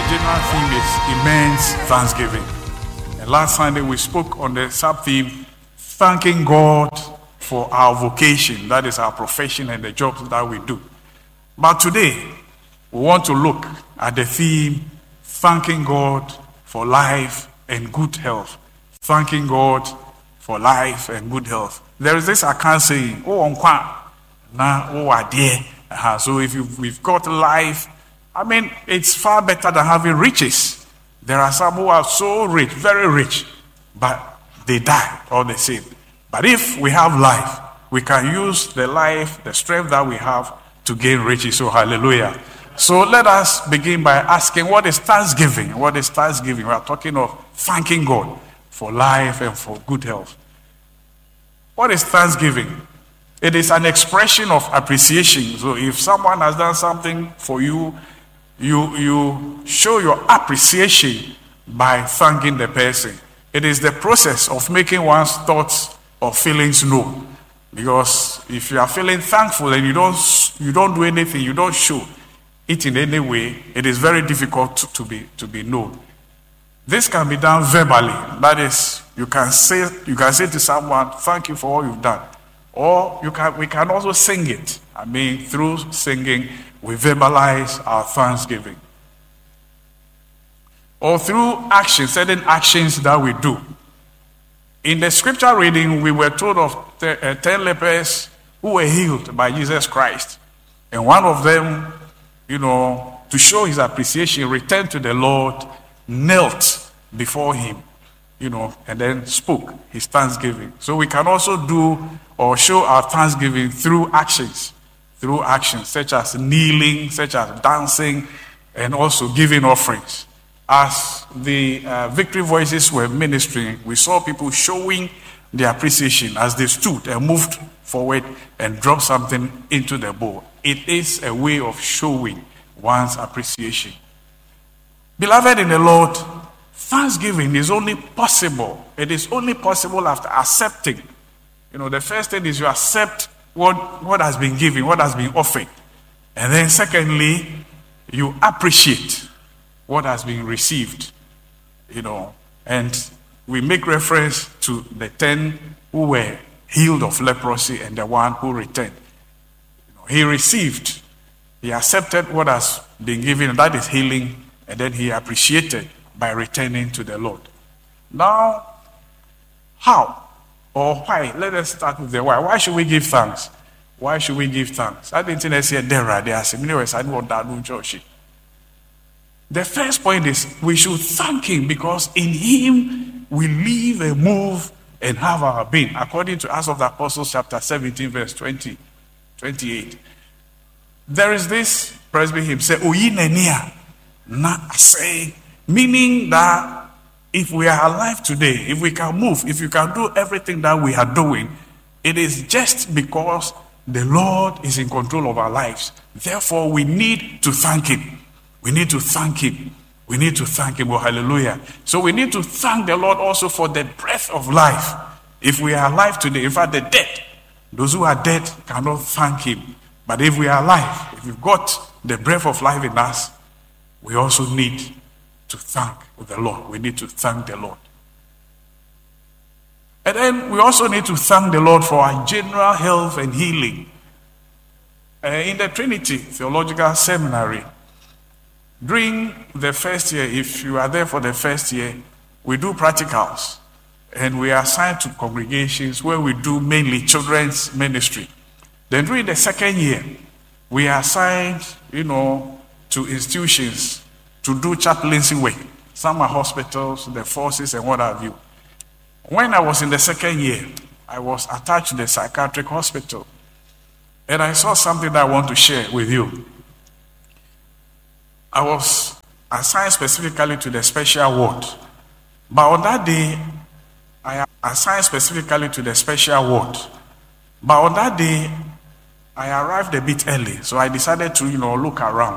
general theme is immense thanksgiving. And last Sunday we spoke on the sub-theme, thanking God for our vocation, that is our profession and the jobs that we do. But today, we want to look at the theme, thanking God for life and good health. Thanking God for life and good health. There is this account saying, so if we've got life, it's far better than having riches. There are some who are so rich, very rich, but they die all the same. But if we have life, we can use the life, the strength that we have to gain riches. So hallelujah. So let us begin by asking, what is thanksgiving? What is thanksgiving? We are talking of thanking God for life and for good health. What is thanksgiving? It is an expression of appreciation. So if someone has done something for you, you show your appreciation by thanking the person. It is the process of making one's thoughts or feelings known. Because if you are feeling thankful and you don't do anything, you don't show it in any way, it is very difficult to be known. This can be done verbally. That is, you can say to someone, thank you for all you've done. Or we can also sing it. Through singing, we verbalize our thanksgiving. Or through actions, certain actions that we do. In the scripture reading, we were told of 10 lepers who were healed by Jesus Christ. And one of them, to show his appreciation, returned to the Lord, knelt before him, and then spoke his thanksgiving. So we can also do or show our thanksgiving through actions such as kneeling, such as dancing, and also giving offerings. As the Victory Voices were ministering, we saw people showing their appreciation as they stood and moved forward and dropped something into the bowl. It is a way of showing one's appreciation. Beloved in the Lord, thanksgiving is only possible. It is only possible after accepting. The first thing is you accept what has been given, what has been offered. And then secondly, you appreciate what has been received. And we make reference to the 10 who were healed of leprosy and the one who returned. He received, he accepted what has been given, and that is healing, and then he appreciated by returning to the Lord. Now, how or why? Let us start with the why. Why should we give thanks? Why should we give thanks? I didn't say there are the first point is we should thank him because in him we live and move and have our being. According to Acts of the Apostles chapter 17 verse 28. There is this presbyter hymn say, meaning that if we are alive today, if we can move, if you can do everything that we are doing, it is just because the Lord is in control of our lives. Therefore, we need to thank him. We need to thank him. We need to thank him. Oh, hallelujah. So we need to thank the Lord also for the breath of life. If we are alive today, in fact, the dead, those who are dead cannot thank him. But if we are alive, if we've got the breath of life in us, we also need to thank the Lord. We need to thank the Lord. And then we also need to thank the Lord for our general health and healing. In the Trinity Theological Seminary, during the first year, if you are there for the first year, we do practicals. And we are assigned to congregations where we do mainly children's ministry. Then during the second year, we are assigned, to institutions to do chaplaincy work. Some are hospitals, the forces, and what have you. When I was in the second year, I was attached to the psychiatric hospital. And I saw something that I want to share with you. I was assigned specifically to the special ward. But on that day, I assigned specifically to the special ward. But on that day, I arrived a bit early. So I decided to, look around.